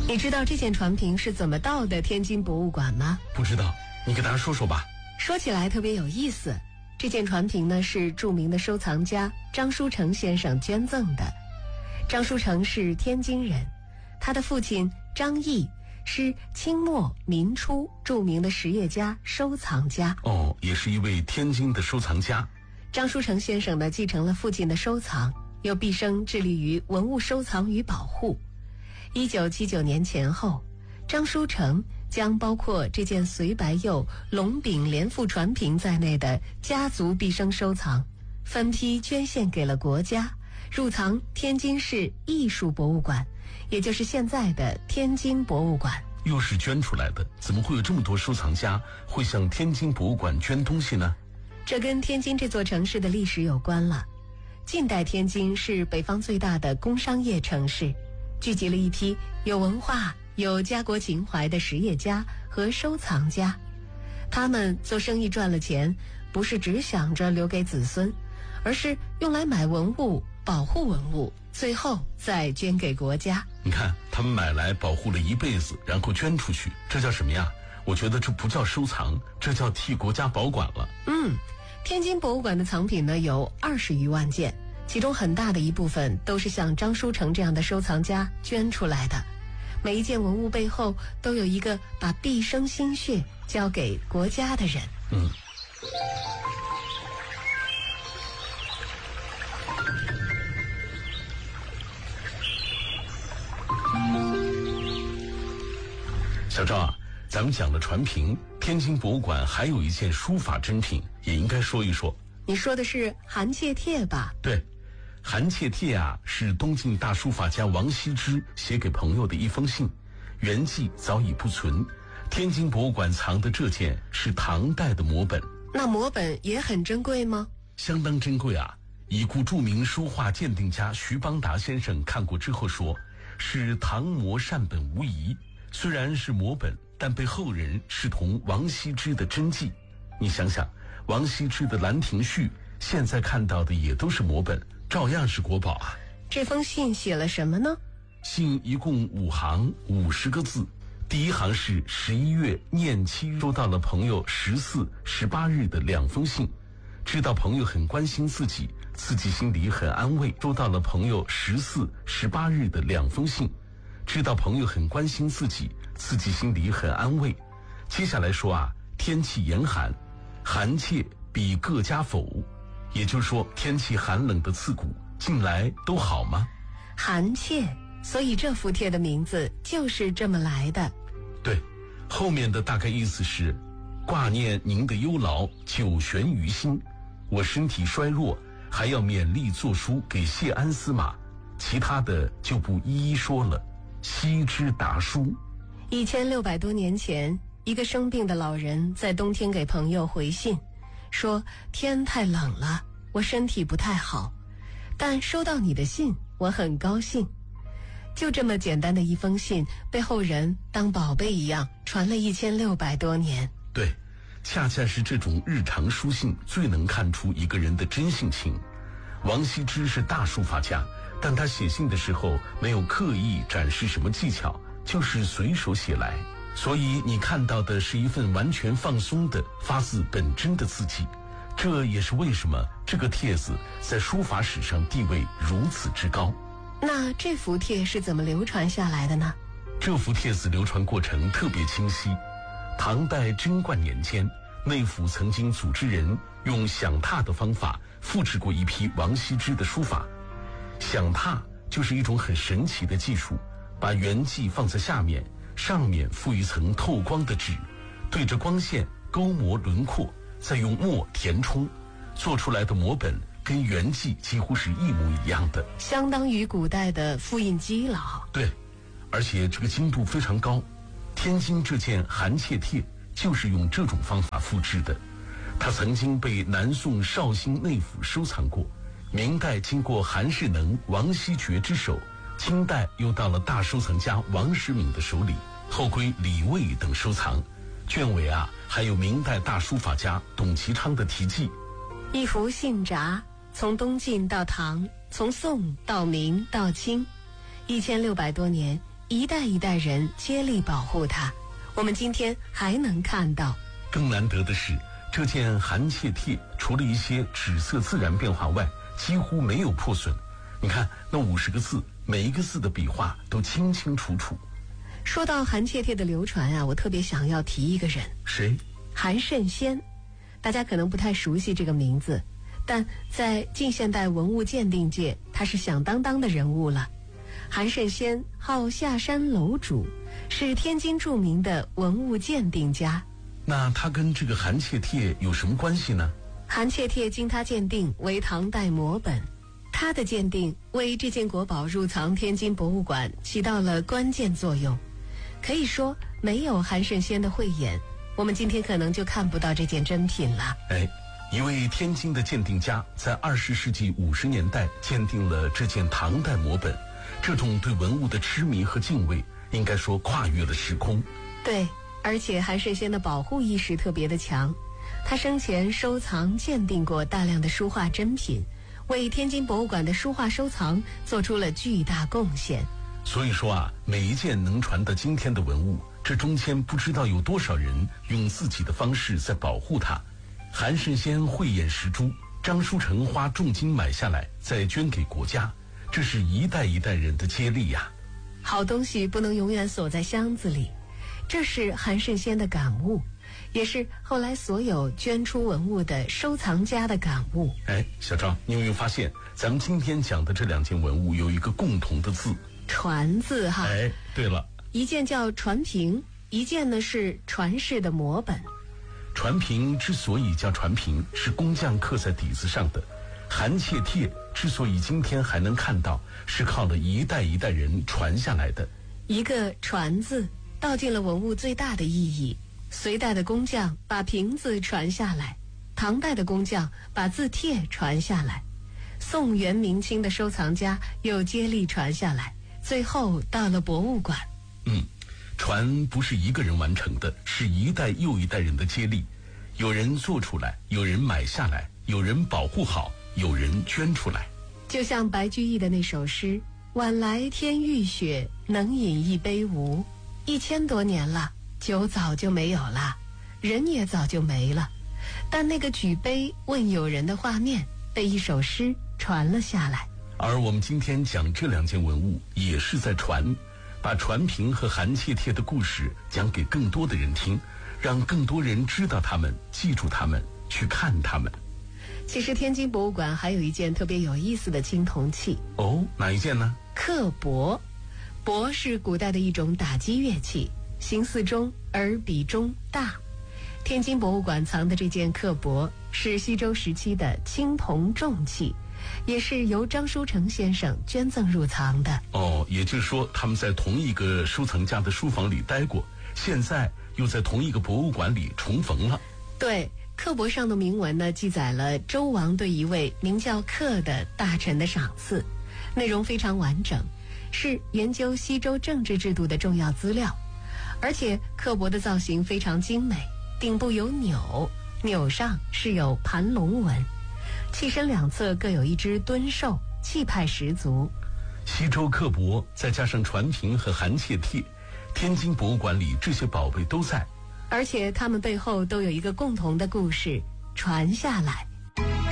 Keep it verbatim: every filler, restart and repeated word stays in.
你知道这件传屏是怎么到的天津博物馆吗？ 不知道，你给大家说说吧。 说起来特别有意思，这件传屏呢是著名的收藏家张书成先生捐赠的。张书成是天津人，他的父亲张毅是清末民初著名的实业家、收藏家。 哦，也是一位天津的收藏家。 张书成先生呢，继承了父亲的收藏，又毕生致力于文物收藏与保护。一九七九年前后，张书成将包括这件隋白釉龙柄连覆传屏在内的家族毕生收藏，分批捐献给了国家，入藏天津市艺术博物馆，也就是现在的天津博物馆。 又是捐出来的，怎么会有这么多收藏家会向天津博物馆捐东西呢？ 这跟天津这座城市的历史有关了。近代天津是北方最大的工商业城市，聚集了一批有文化、有家国情怀的实业家和收藏家。他们做生意赚了钱，不是只想着留给子孙，而是用来买文物、保护文物，最后再捐给国家。 你看，他们买来保护了一辈子，然后捐出去，这叫什么呀？我觉得这不叫收藏，这叫替国家保管了。 嗯，天津博物馆的藏品呢有二十余万件，其中很大的一部分都是像张书成这样的收藏家捐出来的。每一件文物背后都有一个把毕生心血交给国家的人。 嗯。小赵啊，咱们讲了传屏，天津博物馆还有一件书法珍品，也应该说一说。 你说的是韩切帖吧？ 对，韩切帖啊，是东晋大书法家王羲之写给朋友的一封信，原迹早已不存。天津博物馆藏的这件是唐代的摹本。 那摹本也很珍贵吗？ 相当珍贵啊！已故著名书画鉴定家徐邦达先生看过之后说，是唐摹善本无疑。虽然是摹本，但被后人视同王羲之的真迹。你想想，王羲之的《兰亭序》现在看到的也都是摹本，照样是国宝啊。 这封信写了什么呢？ 信一共五行五十个字。第一行是十一月廿七收到了朋友十四、十八日的两封信，知道朋友很关心自己，自己心里很安慰。收到了朋友十四、十八日的两封信，知道朋友很关心自己，自己心里很安慰。接下来说啊，天气严寒，寒切比各家否？也就是说，天气寒冷的刺骨，近来都好吗？ 寒切，所以这幅帖的名字就是这么来的。 对，后面的大概意思是，挂念您的忧劳久悬于心，我身体衰弱，还要勉力作书给谢安司马，其他的就不一一说了。羲之达书。 一千六百多年前，一个生病的老人在冬天给朋友回信，说天太冷了，我身体不太好，但收到你的信，我很高兴。就这么简单的一封信，被后人当宝贝一样传了一千六百多年。 对，恰恰是这种日常书信最能看出一个人的真性情。王羲之是大书法家，但他写信的时候没有刻意展示什么技巧，就是随手写来，所以你看到的是一份完全放松的、发自本真的字迹。这也是为什么这个帖子在书法史上地位如此之高。 那这幅帖是怎么流传下来的呢？ 这幅帖子流传过程特别清晰。唐代贞观年间，内府曾经组织人用响拓的方法复制过一批王羲之的书法。响拓就是一种很神奇的技术，把原迹放在下面，上面附一层透光的纸，对着光线勾磨轮廓，再用墨填充，做出来的摹本跟原迹几乎是一模一样的， 相当于古代的复印机了。 对，而且这个精度非常高。天津这件韩切帖就是用这种方法复制的，它曾经被南宋绍兴内府收藏过，明代经过韩世能、王希爵之手，清代又到了大收藏家王时敏的手里，后归李卫等收藏。卷尾啊，还有明代大书法家董其昌的题记。 一幅信札，从东晋到唐，从宋到明到清，一千六百多年， 一代一代人接力保护它，我们今天还能看到。 更难得的是，这件韩切帖除了一些纸色自然变化外，几乎没有破损。你看那五十个字，每一个字的笔画都清清楚楚。 说到韩切帖的流传啊，我特别想要提一个人。 谁？ 韩慎先。大家可能不太熟悉这个名字，但在近现代文物鉴定界，他是响当当的人物了。韩慎先号下山楼主，是天津著名的文物鉴定家。 那他跟这个韩切帖有什么关系呢？ 韩切帖经他鉴定为唐代摹本，他的鉴定为这件国宝入藏天津博物馆起到了关键作用。可以说，没有韩慎先的慧眼，我们今天可能就看不到这件珍品了。 哎，一位天津的鉴定家在二十世纪五十年代鉴定了这件唐代摹本，这种对文物的痴迷和敬畏，应该说跨越了时空。 对，而且韩慎先的保护意识特别的强，他生前收藏鉴定过大量的书画珍品，为天津博物馆的书画收藏做出了巨大贡献。 所以说啊，每一件能传到今天的文物，这中间不知道有多少人用自己的方式在保护它。韩慎先慧眼识珠，张书成花重金买下来，再捐给国家，这是一代一代人的接力呀。 好东西不能永远锁在箱子里，这是韩慎先的感悟，也是后来所有捐出文物的收藏家的感悟。 哎，小张，你有没有发现，咱们今天讲的这两件文物有一个共同的字？ 传字哈。 哎，对了， 一件叫传瓶，一件呢是传世的摹本。 传瓶之所以叫传瓶，是工匠刻在底子上的；韩切帖之所以今天还能看到，是靠了一代一代人传下来的。 一个传字道尽了文物最大的意义。隋代的工匠把瓶字传下来，唐代的工匠把字帖传下来，宋元明清的收藏家又接力传下来，最后到了博物馆。 嗯，传不是一个人完成的，是一代又一代人的接力。有人做出来，有人买下来，有人保护好，有人捐出来。 就像白居易的那首诗：晚来天欲雪，能饮一杯无。一千多年了，酒早就没有了，人也早就没了，但那个举杯问友人的画面被一首诗传了下来。 而我们今天讲这两件文物，也是在传，把传瓶和韩切帖的故事讲给更多的人听，让更多人知道他们，记住他们，去看他们。 其实天津博物馆还有一件特别有意思的青铜器。 哦，哪一件呢？ 刻帛。帛是古代的一种打击乐器，形似钟而比钟大。天津博物馆藏的这件刻帛是西周时期的青铜重器，也是由张书成先生捐赠入藏的。 哦，也就是说他们在同一个收藏家的书房里待过，现在又在同一个博物馆里重逢了。 对，刻帛上的铭文呢，记载了周王对一位名叫克的大臣的赏赐，内容非常完整，是研究西周政治制度的重要资料。而且刻帛的造型非常精美，顶部有钮，钮上是有盘龙纹，器身两侧各有一只敦兽，气派十足。 西周刻帛再加上传瓶和韩切帖，天津博物馆里这些宝贝都在， 而且它们背后都有一个共同的故事传下来。